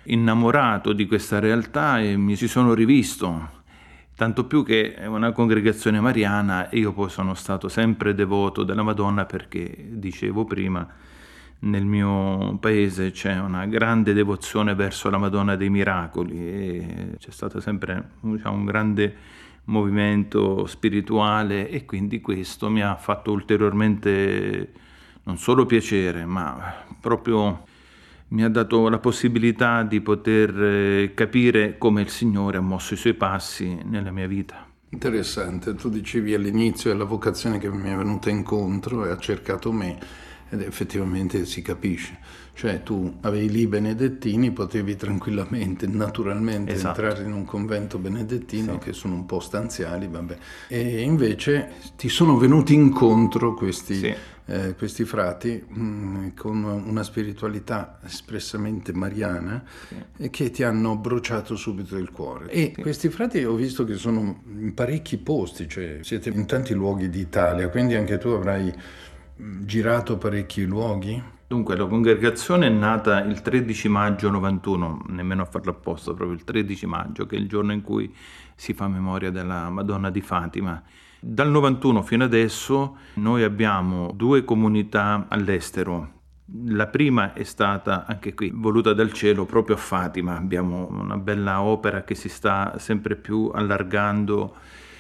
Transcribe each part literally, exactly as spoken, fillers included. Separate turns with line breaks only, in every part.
innamorato di questa realtà e mi ci sono rivisto. Tanto più che è una congregazione mariana e io poi sono stato sempre devoto della Madonna perché, dicevo prima, nel mio paese c'è una grande devozione verso la Madonna dei Miracoli e c'è stato sempre, diciamo, un grande movimento spirituale e quindi questo mi ha fatto ulteriormente non solo piacere, ma proprio mi ha dato la possibilità di poter capire come il Signore ha mosso i suoi passi nella mia vita.
Interessante, tu dicevi all'inizio è la vocazione che mi è venuta incontro e ha cercato me ed effettivamente si capisce, cioè tu avevi lì i benedettini, potevi tranquillamente, naturalmente
Esatto.
entrare in un convento benedettino
Sì.
che sono un po' stanziali, vabbè, e invece ti sono venuti incontro questi...
Sì.
Eh, questi frati mh, con una spiritualità espressamente mariana
Sì.
e che ti hanno bruciato subito il cuore. E
Sì.
questi frati ho visto che sono in parecchi posti, cioè siete in tanti luoghi d'Italia, quindi anche tu avrai mh, girato parecchi luoghi?
Dunque, la congregazione è nata il tredici maggio novantuno, nemmeno a farlo apposta, proprio il tredici maggio, che è il giorno in cui si fa memoria della Madonna di Fatima. Dal novantuno fino adesso noi abbiamo due comunità all'estero. La prima è stata, anche qui, voluta dal cielo proprio a Fatima. Abbiamo una bella opera che si sta sempre più allargando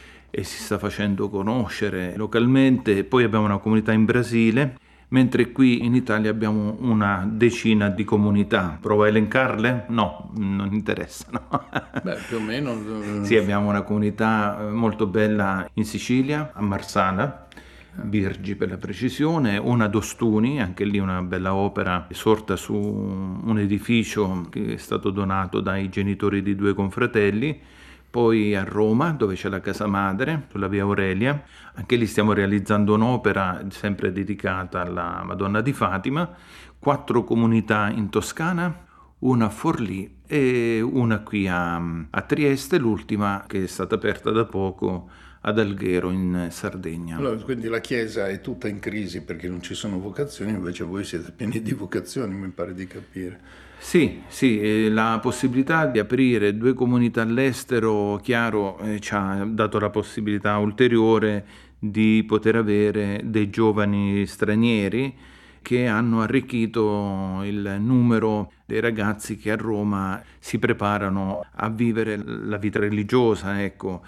e si sta facendo conoscere localmente. Poi abbiamo una comunità in Brasile, mentre qui in Italia abbiamo una decina di comunità. Provo a elencarle? No, non interessano.
Beh, più o meno.
Sì, abbiamo una comunità molto bella in Sicilia, a Marsala, Birgi per la precisione, una ad Ostuni, anche lì una bella opera sorta su un edificio che è stato donato dai genitori di due confratelli. Poi a Roma, dove c'è la casa madre, sulla via Aurelia, anche lì stiamo realizzando un'opera sempre dedicata alla Madonna di Fatima, quattro comunità in Toscana, una a Forlì e una qui a, a Trieste, l'ultima che è stata aperta da poco ad Alghero in Sardegna.
Allora, quindi la Chiesa è tutta in crisi perché non ci sono vocazioni, invece voi siete pieni di vocazioni, mi pare di capire.
Sì, sì, la possibilità di aprire due comunità all'estero, chiaro, eh, ci ha dato la possibilità ulteriore di poter avere dei giovani stranieri che hanno arricchito il numero dei ragazzi che a Roma si preparano a vivere la vita religiosa. Ecco.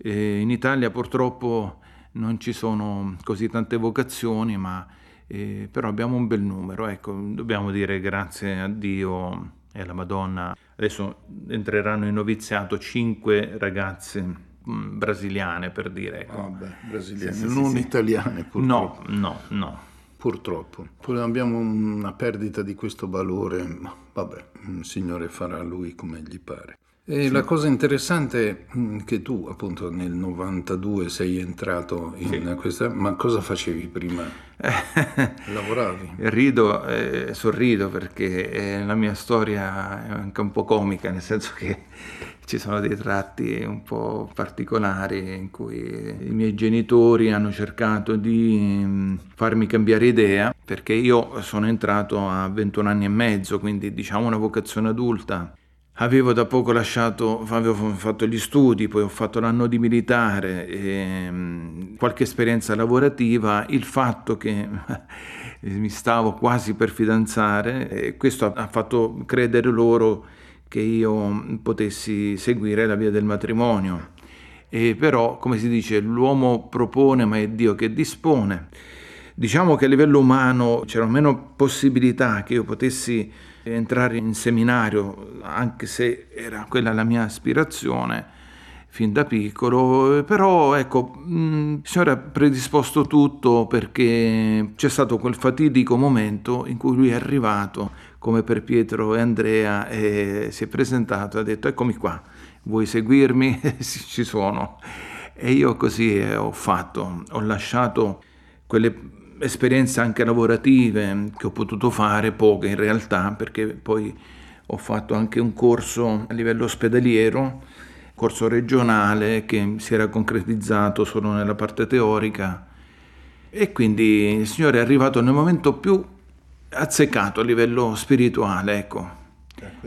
E in Italia purtroppo non ci sono così tante vocazioni, ma Eh, però abbiamo un bel numero, ecco, dobbiamo dire grazie a Dio e alla Madonna. Adesso entreranno in noviziato cinque ragazze mh, brasiliane, per dire, ecco.
Vabbè, brasiliane,
Sì, sì,
non
sì, sì.
italiane purtroppo.
No, no, no.
Purtroppo. Poi abbiamo una perdita di questo valore, ma vabbè, il Signore farà lui come gli pare. E
Sì.
la cosa interessante è che tu appunto nel novantadue sei entrato in
Sì.
questa, ma cosa facevi prima? Lavoravi?
Rido, eh, sorrido perché eh, la mia storia è anche un po' comica, nel senso che ci sono dei tratti un po' particolari in cui i miei genitori hanno cercato di mh, farmi cambiare idea, perché io sono entrato a ventuno anni e mezzo, quindi diciamo una vocazione adulta. Avevo da poco lasciato, avevo fatto gli studi, poi ho fatto l'anno di militare, e, mh, qualche esperienza lavorativa, il fatto che mi stavo quasi per fidanzare, e questo ha fatto credere loro che io potessi seguire la via del matrimonio. E però, come si dice, l'uomo propone, ma è Dio che dispone. Diciamo che a livello umano c'erano meno possibilità che io potessi entrare in seminario, anche se era quella la mia aspirazione fin da piccolo, però ecco, il Signore ha predisposto tutto perché c'è stato quel fatidico momento in cui lui è arrivato, come per Pietro e Andrea, e si è presentato e ha detto: eccomi qua, vuoi seguirmi? Sì, ci sono. E io così ho fatto, ho lasciato quelle esperienze anche lavorative che ho potuto fare, poche in realtà, perché poi ho fatto anche un corso a livello ospedaliero, corso regionale che si era concretizzato solo nella parte teorica, e quindi il Signore è arrivato nel momento più azzeccato a livello spirituale, ecco.